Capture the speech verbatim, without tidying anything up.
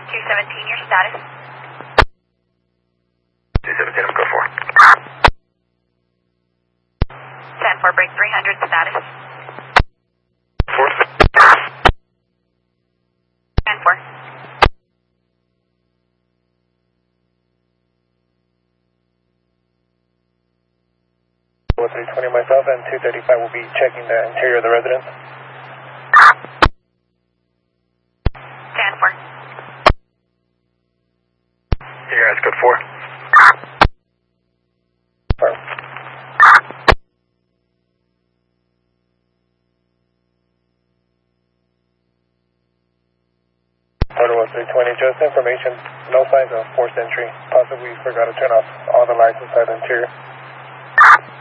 two seventeen, your status. two seventeen, I'm go for. ten four, break three hundred, status. four. ten four. three twenty myself and two thirty-five will be checking the interior of the residence. ten four. Here, that's good four. Four. Total was three twenty, just information, no signs of forced entry. Possibly forgot to turn off all the lights inside the interior.